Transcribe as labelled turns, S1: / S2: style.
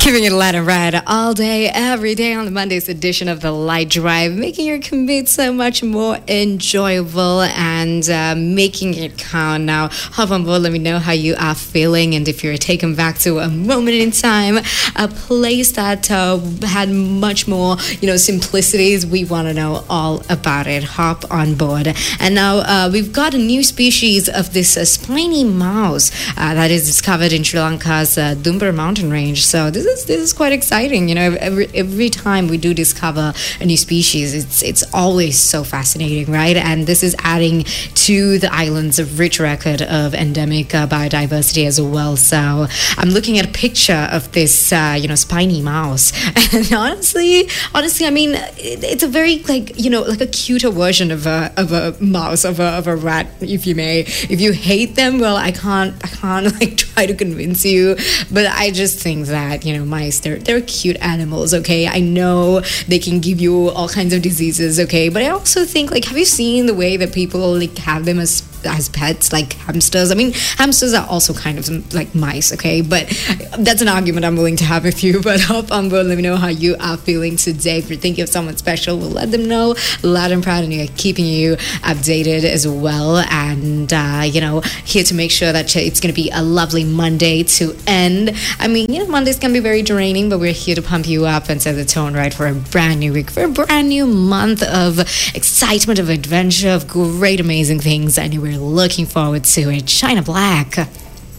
S1: Giving it a lot of ride all day, every day on the Monday's edition of the Light Drive, making your commute so much more enjoyable and making it count. Now, hop on board, let me know how you are feeling, and if you're taken back to a moment in time, a place that had much more, simplicities, we want to know all about it. Hop on board. And now we've got a new species of this spiny mouse that is discovered in Sri Lanka's Dumbar mountain range. So this is quite exciting. Every time we do discover a new species, it's always so fascinating, right? And this is adding to the island's rich record of endemic biodiversity as well. So I'm looking at a picture of this, spiny mouse, and honestly, I mean, it's a very like a cuter version of a mouse, of a rat, if you may. If you hate them, well, I can't like try to convince you, but I just think that mice, they're cute animals. Okay, I know they can give you all kinds of diseases. Okay, but I also think, like, have you seen the way that people like have them as pets, like hamsters? I mean, hamsters are also kind of like mice. Okay, but that's an argument I'm willing to have with you. But hop on board, let me know how you are feeling today. If you're thinking of someone special, we'll let them know loud and proud, and we're keeping you updated as well. And here to make sure that it's going to be a lovely Monday to end. I mean, Mondays can be very draining, but we're here to pump you up and set the tone right for a brand new week, for a brand new month of excitement, of adventure, of great, amazing things, and we're looking forward to it. China Black.